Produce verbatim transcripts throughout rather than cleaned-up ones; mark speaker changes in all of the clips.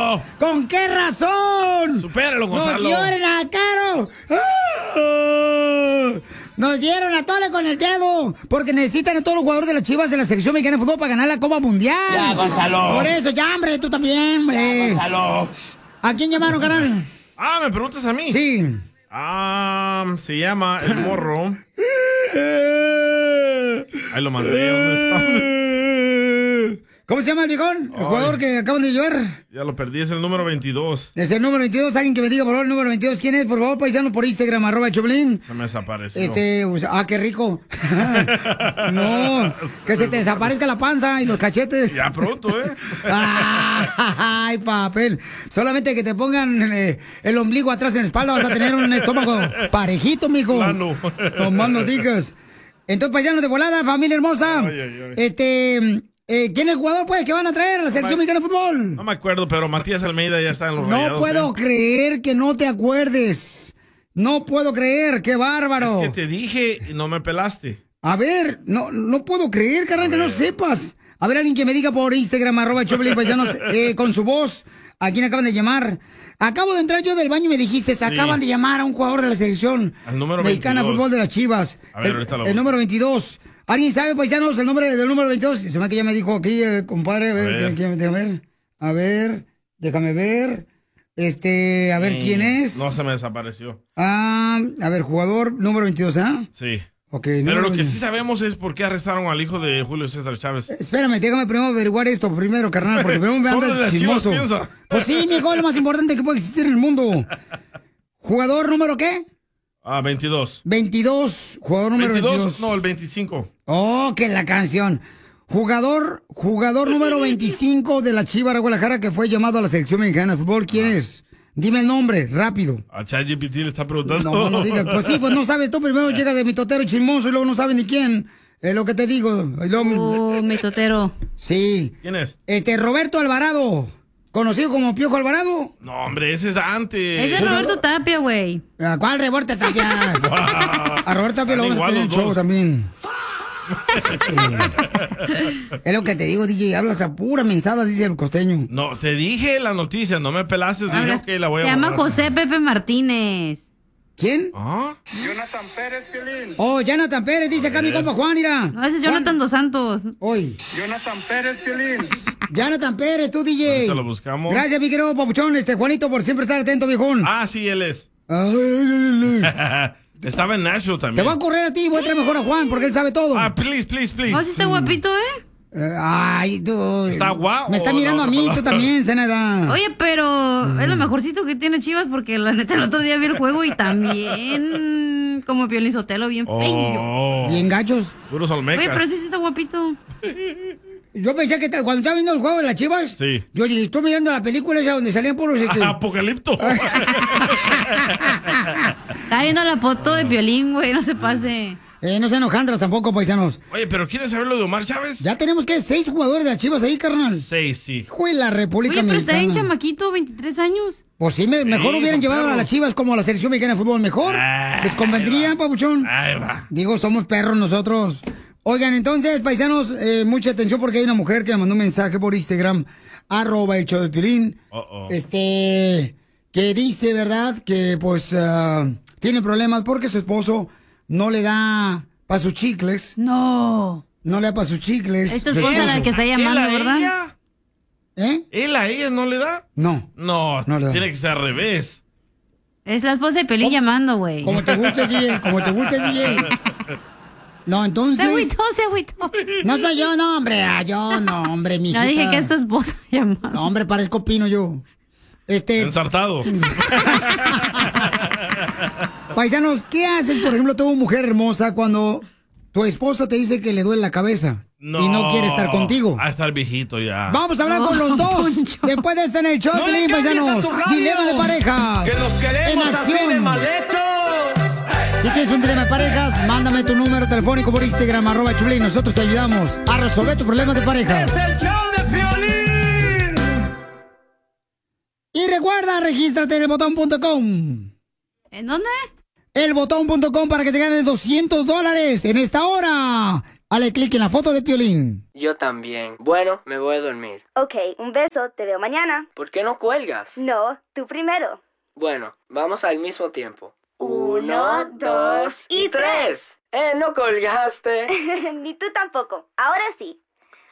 Speaker 1: Oh.
Speaker 2: ¿Con qué razón?
Speaker 1: Supéralo, Gonzalo.
Speaker 2: ¡Nos lloren a Caro! ¡Ah! Nos dieron a Tole con el dedo porque necesitan a todos los jugadores de las Chivas en la selección mexicana de fútbol para ganar la Copa Mundial.
Speaker 1: Ya, Gonzalo.
Speaker 2: Por eso, ya, hombre, tú también, hombre.
Speaker 1: Ya, Gonzalo.
Speaker 2: ¿A quién llamaron, carnal?
Speaker 1: Ah, ¿me preguntas a mí?
Speaker 2: Sí.
Speaker 1: Ah, se llama El Morro. Ahí lo mandé. ¿Dónde está?
Speaker 2: ¿Cómo se llama el viejón? El jugador que acaban de llevar.
Speaker 1: Ya lo perdí, es el número veintidós.
Speaker 2: Es el número veintidós. Alguien que me diga, por favor, el número veintidós. ¿Quién es? Por favor, paisano, por Instagram, arroba Choplin.
Speaker 1: Se me desapareció.
Speaker 2: Este, pues, ah, qué rico. No, que se te desaparezca la panza y los cachetes.
Speaker 1: Ya pronto, ¿eh?
Speaker 2: Ay, papel. Solamente que te pongan eh, el ombligo atrás en la espalda vas a tener un estómago parejito, mijo.
Speaker 1: Plano.
Speaker 2: No más no digas. Entonces, paisanos de volada, familia hermosa.
Speaker 1: Ay, ay, ay.
Speaker 2: Este... Eh, ¿Quién es el jugador pues que van a traer a la selección mexicana de fútbol?
Speaker 1: No me acuerdo, pero Matías Almeida ya está en los
Speaker 2: No
Speaker 1: Rayados,
Speaker 2: puedo
Speaker 1: ¿eh?
Speaker 2: creer que no te acuerdes. No puedo creer, qué bárbaro.
Speaker 1: Es que te dije y no me pelaste.
Speaker 2: A ver, no, no puedo creer, carnal, que no sepas. A ver, alguien que me diga por Instagram, arroba Choplin Paisanos, eh, con su voz, a quién acaban de llamar. Acabo de entrar yo del baño y me dijiste, se acaban de llamar a un jugador de la selección
Speaker 1: Al número
Speaker 2: mexicana de
Speaker 1: veintidós.
Speaker 2: fútbol de las Chivas.
Speaker 1: A ver,
Speaker 2: el,
Speaker 1: ahorita lo
Speaker 2: el
Speaker 1: busco.
Speaker 2: número veintidós. ¿Alguien sabe, paisanos, el nombre del número veintidós? Se me que ya me dijo aquí el compadre. A ver,
Speaker 1: A ver.
Speaker 2: ¿quién- déjame ver. A ver, déjame ver. Este, a ver,
Speaker 1: Mm,
Speaker 2: ¿quién es?
Speaker 1: No se me desapareció.
Speaker 2: Ah, a ver, jugador número veintidós, ¿ah?
Speaker 1: Sí.
Speaker 2: Ok,
Speaker 1: Pero
Speaker 2: número
Speaker 1: lo que
Speaker 2: veintidós.
Speaker 1: sí sabemos es por qué arrestaron al hijo de Julio César Chávez.
Speaker 2: Espérame, déjame primero averiguar esto primero, carnal, porque primero me
Speaker 1: Solo de
Speaker 2: anda
Speaker 1: las
Speaker 2: chismoso.
Speaker 1: Chivas piensa.
Speaker 2: Pues sí, mijo, es lo más importante que puede existir en el mundo. ¿Jugador número qué?
Speaker 1: Ah, veintidós.
Speaker 2: veintidós, jugador número
Speaker 1: veintidós,
Speaker 2: veintidós.
Speaker 1: no, el veinticinco.
Speaker 2: Oh, que la canción. Jugador, jugador número veinticinco de la Chivas de Guadalajara que fue llamado a la selección mexicana de fútbol. ¿Quién es? Dime el nombre, rápido.
Speaker 1: A ChatGPT le está preguntando.
Speaker 2: No, no digas. Pues sí, pues no sabes tú. Primero llegas de mi totero chismoso y luego no sabes ni quién. Es lo que te digo. Y luego-
Speaker 3: Oh, mi totero.
Speaker 2: Sí.
Speaker 1: ¿Quién es?
Speaker 2: Este, Roberto Alvarado. Conocido como Piojo Alvarado.
Speaker 1: No, hombre, ese es antes.
Speaker 3: Ese es Roberto Tapia, güey.
Speaker 2: ¿A cuál Roberto Tapia? A Roberto Tapia lo vamos a tener en el show también. Este, es lo que te digo, D J. Hablas a pura mensada, dice el costeño.
Speaker 1: No, te dije la noticia, no me pelaste. Dije,
Speaker 3: Hablas-
Speaker 1: ok, la voy a
Speaker 3: Se llama
Speaker 1: borrar.
Speaker 3: José Pepe Martínez.
Speaker 2: ¿Quién?
Speaker 1: ¿Ah?
Speaker 4: Jonathan Pérez, Piolín.
Speaker 2: Oh, Jonathan Pérez, dice acá mi compa Juan, mira.
Speaker 3: No, ese es Jonathan Dos Santos.
Speaker 2: Hoy.
Speaker 4: Jonathan Pérez, Piolín.
Speaker 2: Jonathan Pérez, tú, D J.
Speaker 1: Ahorita lo buscamos.
Speaker 2: Gracias, mi querido papuchón, este Juanito, por siempre estar atento, viejón.
Speaker 1: Ah, sí, él es.
Speaker 2: Ay, ay, ay, ay.
Speaker 1: Estaba en Nashville
Speaker 2: Te
Speaker 1: también.
Speaker 2: voy a correr a ti, voy a traer mejor a Juan, porque él sabe todo.
Speaker 1: Ah, please, please, please.
Speaker 3: No, sí está guapito, ¿eh?
Speaker 2: Eh, ay, tú.
Speaker 1: ¿Está guau
Speaker 2: Me está
Speaker 1: o
Speaker 2: mirando
Speaker 1: la
Speaker 2: a mí,
Speaker 1: otra
Speaker 2: tú
Speaker 1: palabra?
Speaker 2: también, Senada.
Speaker 3: Oye, pero es lo mejorcito que tiene Chivas porque la neta el otro día vi el juego y también como Piolín Sotelo, bien feo.
Speaker 1: Oh,
Speaker 2: Bien gachos.
Speaker 1: puros
Speaker 3: Oye,
Speaker 1: olmecas.
Speaker 3: pero ese sí está guapito.
Speaker 2: Yo pensé que ta- cuando estaba viendo el juego de las Chivas,
Speaker 1: Sí.
Speaker 2: yo dije, estoy mirando la película esa donde salían puros este.
Speaker 1: Apocalipto.
Speaker 3: Está viendo la foto de Piolín, güey, no se pase.
Speaker 2: Eh, no sean hojandras tampoco, paisanos.
Speaker 1: Oye, pero ¿quieres saber lo de Omar Chávez?
Speaker 2: Ya tenemos que seis jugadores de las Chivas ahí, carnal.
Speaker 1: Seis, sí.
Speaker 2: Hijo de la República
Speaker 3: Oye, pero está
Speaker 2: Mexicana.
Speaker 3: bien chamaquito, veintitrés años.
Speaker 2: Pues sí, me- mejor
Speaker 1: Sí,
Speaker 2: hubieran
Speaker 1: son
Speaker 2: llevado a
Speaker 1: perros.
Speaker 2: las Chivas como a la selección mexicana de fútbol. Mejor.
Speaker 1: Ah,
Speaker 2: Les convendría,
Speaker 1: ahí va.
Speaker 2: papuchón.
Speaker 1: Ahí va.
Speaker 2: Digo, somos perros nosotros. Oigan, entonces, paisanos, eh, mucha atención porque hay una mujer que me mandó un mensaje por Instagram, arroba el show de Piolín.
Speaker 1: Oh, oh.
Speaker 2: Este, que dice, ¿verdad? Que pues ah, tiene problemas porque su esposo no le da para sus chicles.
Speaker 3: No.
Speaker 2: No le da para sus chicles.
Speaker 3: Esta
Speaker 2: su
Speaker 3: esposa
Speaker 2: esposo.
Speaker 3: la que está
Speaker 1: ¿Él
Speaker 3: llamando,
Speaker 1: a
Speaker 3: ¿verdad?
Speaker 1: ella?
Speaker 2: ¿Eh?
Speaker 1: ¿Él a ella no le da?
Speaker 2: No.
Speaker 1: No,
Speaker 2: No le da.
Speaker 1: tiene que ser al revés.
Speaker 3: Es la esposa de Piolín llamando, güey.
Speaker 2: Como te gusta, D J. Como te gusta, D J. No,
Speaker 3: Se
Speaker 2: entonces.
Speaker 3: agüitó, se agüitó.
Speaker 2: No soy yo, no, hombre. Ah, yo, no, hombre, mi
Speaker 3: No dije que es tu esposa llamando.
Speaker 2: No, hombre, parezco pino yo. Este.
Speaker 1: Ensartado.
Speaker 2: Paisanos, ¿qué haces, por ejemplo, tú, mujer hermosa, cuando tu esposo te dice que le duele la cabeza
Speaker 1: No.
Speaker 2: y no quiere estar contigo?
Speaker 1: A estar viejito ya.
Speaker 2: Vamos a hablar
Speaker 3: No,
Speaker 2: con los dos.
Speaker 3: Poncho.
Speaker 2: Después de este en el show,
Speaker 4: No le
Speaker 2: Piolín,
Speaker 4: cambies a
Speaker 2: paisanos.
Speaker 4: tu radio,
Speaker 2: Dilema de parejas.
Speaker 4: Que nos
Speaker 2: En
Speaker 4: queremos así de
Speaker 2: acción.
Speaker 4: mal hechos.
Speaker 2: Si tienes un dilema de parejas, mándame tu número telefónico por Instagram, arroba Choplin. Nosotros te ayudamos a resolver tus problemas de pareja.
Speaker 4: Es el show de Piolín.
Speaker 2: Y recuerda, regístrate en el botón punto com.
Speaker 3: ¿En dónde?
Speaker 2: El botón punto com para que te ganes doscientos dólares en esta hora. Hale clic en la foto de Piolín.
Speaker 5: Yo también. Bueno, me voy a dormir.
Speaker 6: Ok, un beso, te veo mañana.
Speaker 5: ¿Por qué no cuelgas?
Speaker 6: No, tú primero.
Speaker 5: Bueno, vamos al mismo tiempo.
Speaker 6: Uno, dos y tres.
Speaker 5: ¡Eh, no colgaste!
Speaker 6: Ni tú tampoco. Ahora sí.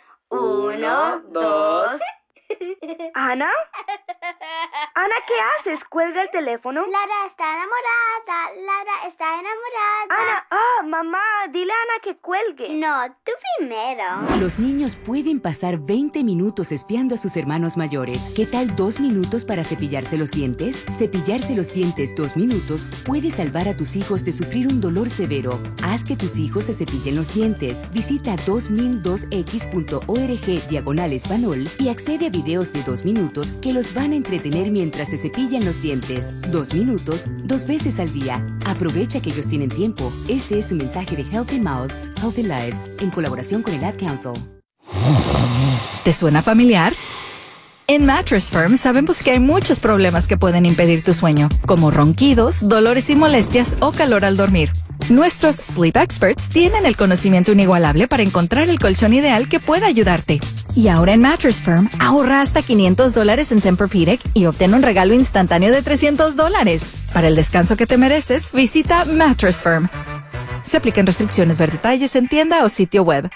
Speaker 5: Uno, dos.
Speaker 6: ¿Ana? Ana, ¿qué haces? ¿Cuelga el teléfono?
Speaker 7: Lara está enamorada. Lara está enamorada.
Speaker 6: Ana, ah, mamá, dile a Ana que cuelgue.
Speaker 7: No, tú primero.
Speaker 8: Los niños pueden pasar veinte minutos espiando a sus hermanos mayores. ¿Qué tal dos minutos para cepillarse los dientes? Cepillarse los dientes dos minutos puede salvar a tus hijos de sufrir un dolor severo. Haz que tus hijos se cepillen los dientes. Visita dos mil dos x punto org diagonal español y accede a videos de dos minutos que los van a entretener mientras se cepillan los dientes. Dos minutos, dos veces al día. Aprovecha que ellos tienen tiempo. Este es un mensaje de Healthy Mouths, Healthy Lives, en colaboración con el Ad Council.
Speaker 9: ¿Te suena familiar? En Mattress Firm sabemos que hay muchos problemas que pueden impedir tu sueño, como ronquidos, dolores y molestias o calor al dormir. Nuestros Sleep Experts tienen el conocimiento inigualable para encontrar el colchón ideal que pueda ayudarte. Y ahora en Mattress Firm, ahorra hasta quinientos dólares en Tempur-Pedic y obtén un regalo instantáneo de trescientos dólares. Para el descanso que te mereces, visita Mattress Firm. Se aplican restricciones, ver detalles en tienda o sitio web.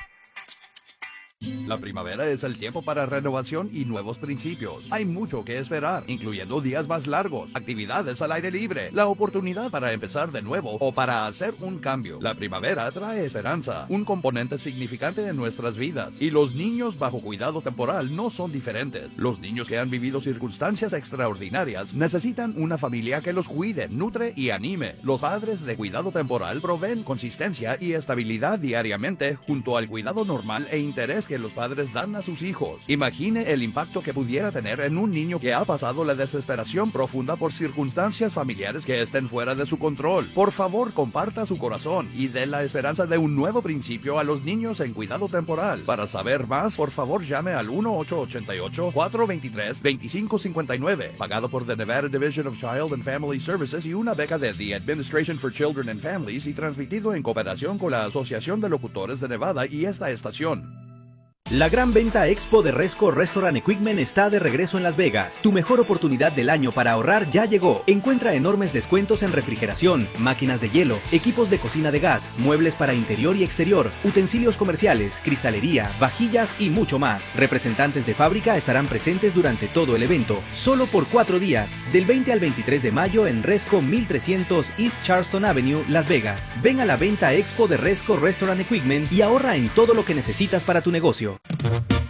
Speaker 10: La primavera es el tiempo para renovación y nuevos principios. Hay mucho que esperar, incluyendo días más largos, actividades al aire libre, la oportunidad para empezar de nuevo o para hacer un cambio. La primavera trae esperanza, un componente significante en nuestras vidas. Y los niños bajo cuidado temporal no son diferentes. Los niños que han vivido circunstancias extraordinarias necesitan una familia que los cuide, nutre y anime. Los padres de cuidado temporal proveen consistencia y estabilidad diariamente junto al cuidado normal e interés que los padres dan a sus hijos. Imagine el impacto que pudiera tener en un niño que ha pasado la desesperación profunda por circunstancias familiares que estén fuera de su control. Por favor, comparta su corazón y dé la esperanza de un nuevo principio a los niños en cuidado temporal. Para saber más, por favor, llame al uno ocho ocho ocho, cuatro dos tres, dos cinco cinco nueve, pagado por The Nevada Division of Child and Family Services y una beca de The Administration for Children and Families y transmitido en cooperación con la Asociación de Locutores de Nevada y esta estación.
Speaker 11: La gran venta Expo de Resco Restaurant Equipment está de regreso en Las Vegas. Tu mejor oportunidad del año para ahorrar ya llegó. Encuentra enormes descuentos en refrigeración, máquinas de hielo, equipos de cocina de gas, muebles para interior y exterior, utensilios comerciales, cristalería, vajillas y mucho más. Representantes de fábrica estarán presentes durante todo el evento, solo por cuatro días, del veinte al veintitrés de mayo en Resco mil trescientos East Charleston Avenue, Las Vegas. Ven a la venta Expo de Resco Restaurant Equipment y ahorra en todo lo que necesitas para tu negocio.